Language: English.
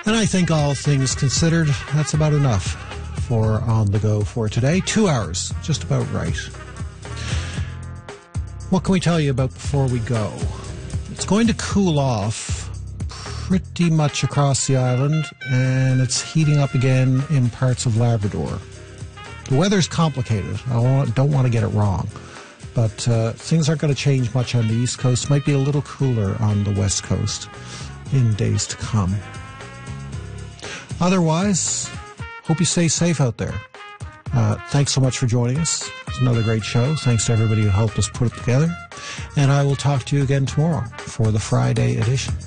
And I think all things considered, that's about enough for On The Go for today. 2 hours, just about right. What can we tell you about before we go? It's going to cool off pretty much across the island, and it's heating up again in parts of Labrador. The weather's complicated. I don't want to get it wrong. But things aren't going to change much on the East Coast. Might be a little cooler on the West Coast in days to come. Otherwise, hope you stay safe out there. Thanks so much for joining us. It's another great show. Thanks to everybody who helped us put it together. And I will talk to you again tomorrow for the Friday edition.